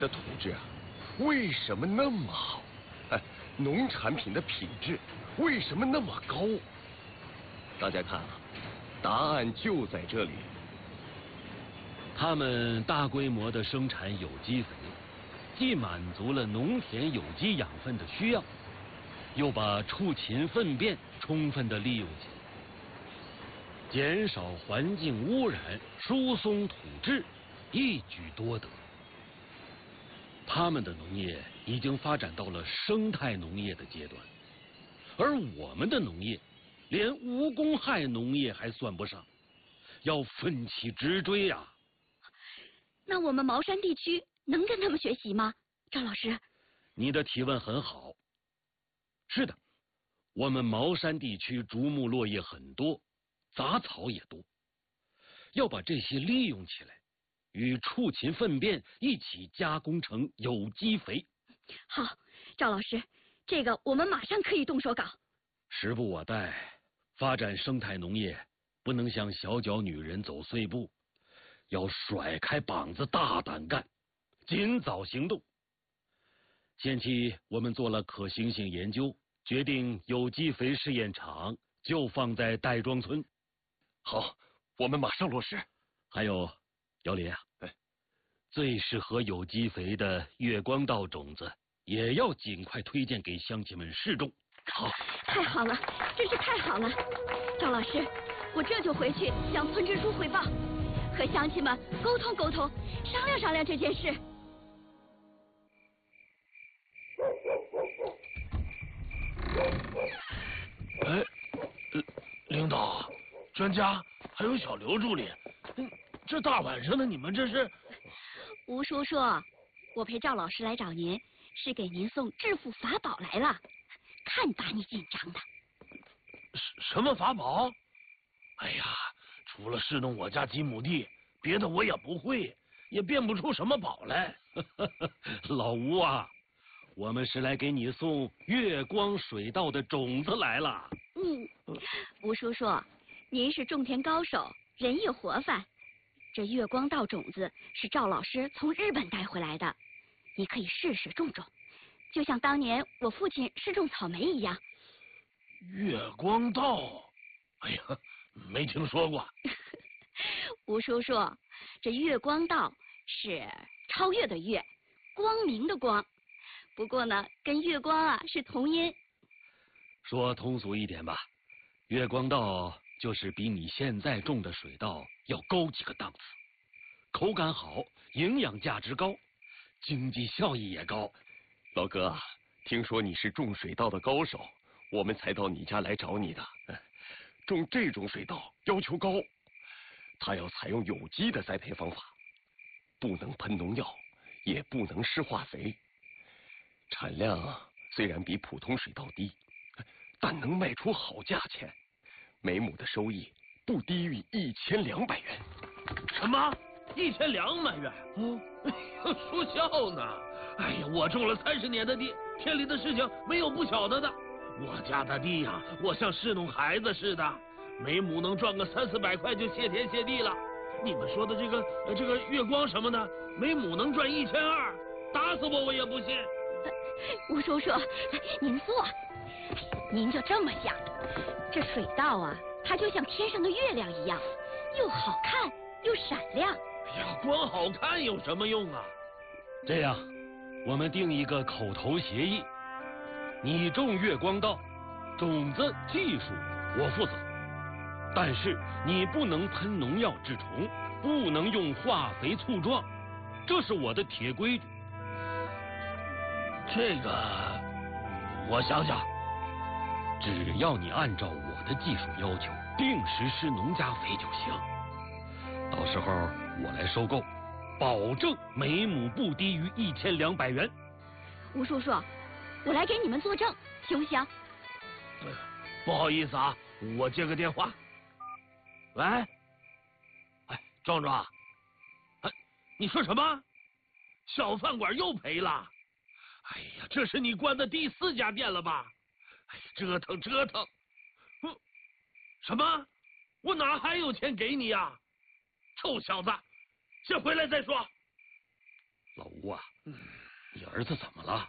的土质啊，为什么那么好？哎，农产品的品质为什么那么高？大家看啊，答案就在这里。 他们大规模的生产有机肥，既满足了农田有机养分的需要，又把畜禽粪便充分的利用起来，减少环境污染，疏松土质，一举多得。他们的农业已经发展到了生态农业的阶段，而我们的农业连无公害农业还算不上，要奋起直追呀！ 那我们茅山地区能跟他们学习吗？赵老师， 你的提问很好。是的，我们茅山地区竹木落叶很多，杂草也多，要把这些利用起来，与畜禽粪便一起加工成有机肥。 好，赵老师，这个我们马上可以动手搞。 时不我待，发展生态农业不能像小脚女人走碎步，要甩开膀子大胆干，尽早行动。先期我们做了可行性研究，决定有机肥试验场就放在戴庄村。 好，我们马上落实。 还有姚林啊，最适合有机肥的月光稻种子也要尽快推荐给乡亲们试种。 好， 太好了，真是太好了！赵老师，我这就回去向村支书汇报，和乡亲们沟通沟通，商量商量这件事。 哎，领导、专家还有小刘助理，这大晚上的你们这是？ 吴叔叔，我陪赵老师来找您，是给您送致富法宝来了，看把你紧张的。 什么法宝？哎呀，除了侍弄我家几亩地，别的我也不会，也变不出什么宝来。 老吴啊，我们是来给你送月光水稻的种子来了。 吴叔叔，您是种田高手，人有活泛。这月光稻种子是赵老师从日本带回来的，你可以试试种种，就像当年我父亲试种草莓一样。 月光稻，哎呀，没听说过。 吴叔叔，这月光稻是超越的越，光明的光，不过呢，跟月光啊是同音。 说通俗一点吧，月光稻就是比你现在种的水稻要高几个档次，口感好，营养价值高，经济效益也高。 老哥啊，听说你是种水稻的高手，我们才到你家来找你的。种这种水稻要求高，它要采用有机的栽培方法，不能喷农药，也不能施化肥。产量虽然比普通水稻低，但能卖出好价钱，每亩的收益不低于1200元。 什么？1200元？哎呀，说笑呢！哎呀，我种了30年的地，田里的事情没有不晓得的。我家的地呀，我像侍弄孩子似的，每亩能赚个300-400块就谢天谢地了。你们说的这个月光什么的，每亩能赚1200，打死我也不信。 吴叔叔，您坐。您就这么想，这水稻啊，它就像天上的月亮一样，又好看又闪亮。 哎呀，光好看有什么用啊？ 这样，我们定一个口头协议，你种月光稻，种子技术我负责，但是你不能喷农药治虫，不能用化肥促壮，这是我的铁规矩。 这个，我想想。 只要你按照我的技术要求，定时施农家肥就行。到时候我来收购，保证每亩不低于1200元。 吴叔叔，我来给你们作证，行不行？ 不好意思啊，我接个电话。喂，哎，壮壮，哎，你说什么？小饭馆又赔了？哎呀，这是你关的第4家店了吧？哎，折腾！什么？我哪还有钱给你呀？臭小子，先回来再说。 老吴啊， 你儿子怎么了？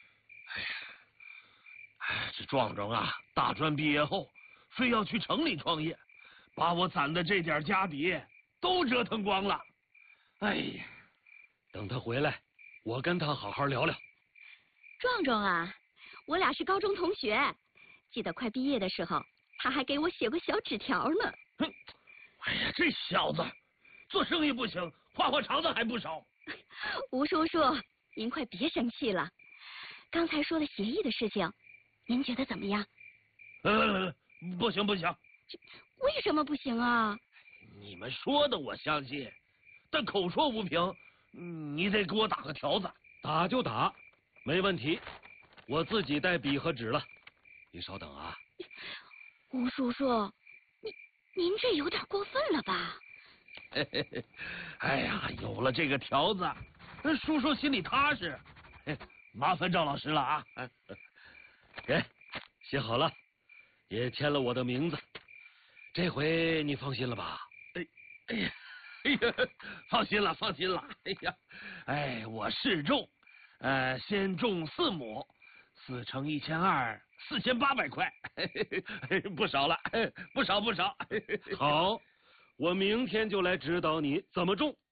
这壮壮啊，大专毕业后非要去城里创业，把我攒的这点家底都折腾光了。哎呀， 等他回来，我跟他好好聊聊。 壮壮啊，我俩是高中同学，记得快毕业的时候，他还给我写过小纸条呢。 哼，哎呀，这小子做生意不行，花花肠子还不少。 吴叔叔，您快别生气了。刚才说的协议的事情，您觉得怎么样？ 不行不行。 为什么不行啊？ 你们说的我相信，但口说无凭，你得给我打个条子。 打就打，没问题，我自己带笔和纸了。你稍等啊。 吴叔叔，您这有点过分了吧？ 哎呀，有了这个条子，叔叔心里踏实。麻烦赵老师了啊！ 给，写好了，也签了我的名字。这回你放心了吧？ 哎呀，放心了，放心了。哎呀，我示众，先种4亩，4乘1200，4800块，不少了，不少不少。 好，我明天就来指导你怎么种。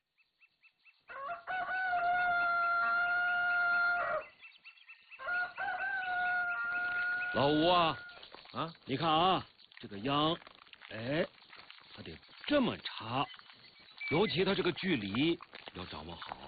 老吴啊，你看啊，这个秧，它得这么插，尤其它这个距离要掌握好。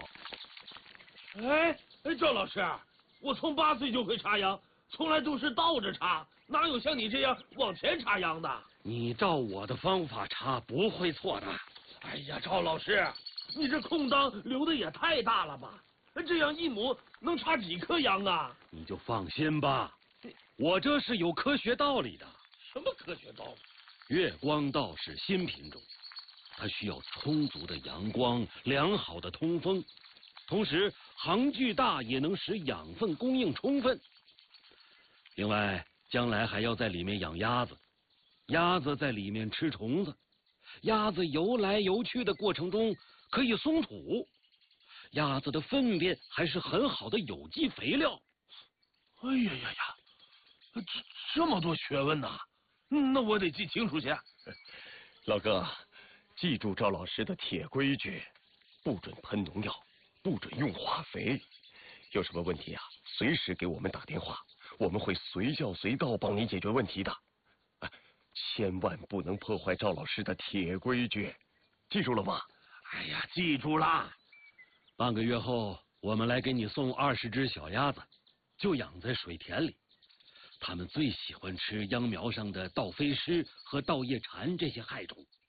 赵老师，我从8岁就会插秧，从来都是倒着插，哪有像你这样往前插秧的？ 你照我的方法插，不会错的。 哎呀，赵老师，你这空当留的也太大了吧？这样1亩能插几棵秧啊？ 你就放心吧，我这是有科学道理的。 什么科学道理？ 月光稻是新品种，它需要充足的阳光、良好的通风，同时行距大也能使养分供应充分。另外，将来还要在里面养鸭子，鸭子在里面吃虫子，鸭子游来游去的过程中可以松土，鸭子的粪便还是很好的有机肥料。 哎呀呀呀，这么多学问呐！那我得记清楚些。 老哥，记住赵老师的铁规矩，不准喷农药，不准用化肥。有什么问题啊，随时给我们打电话，我们会随叫随到帮你解决问题的。千万不能破坏赵老师的铁规矩，记住了吗？ 哎呀，记住了。 半个月后，我们来给你送20只小鸭子，就养在水田里。它们最喜欢吃秧苗上的稻飞虱和稻叶蝉这些害虫。